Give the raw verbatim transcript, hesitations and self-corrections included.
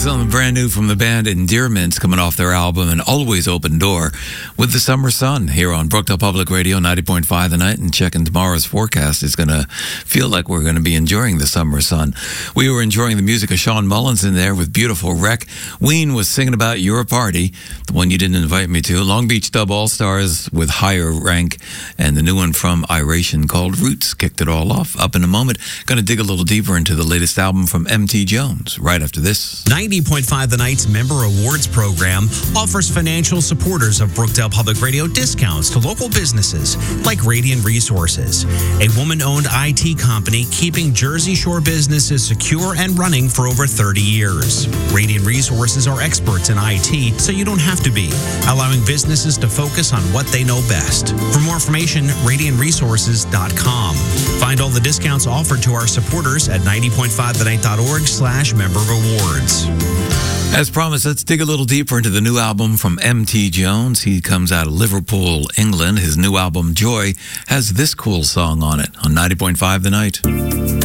Something brand new from the band Endearments coming off their album An Always Open Door with the summer sun here on Brookdale Public Radio ninety point five The Night. And checking tomorrow's forecast, it's going to feel like we're going to be enjoying the summer sun. We were enjoying the music of Sean Mullins in there with Beautiful Wreck. Ween was singing about Your Party, the one you didn't invite me to. Long Beach Dub All-Stars with Higher Rank, and the new one from Iration called Roots kicked it all off. Up in a moment, going to dig a little deeper into the latest album from M T Jones right after this. ninety point five The Night's Member Awards program offers financial supporters of Brookdale Public Radio discounts to local businesses like Radiant Resources, a woman-owned I T company keeping Jersey Shore businesses secure and running for over thirty years. Radiant Resources are experts in I T, so you don't have to be, allowing businesses to focus on what they know best. For more information, radiant resources dot com. Find all the discounts offered to our supporters at ninety point five the night dot org slash member rewards. As promised, let's dig a little deeper into the new album from M T Jones. He comes out of Liverpool, England. His new album, Joy, has this cool song on it on ninety point five The Night.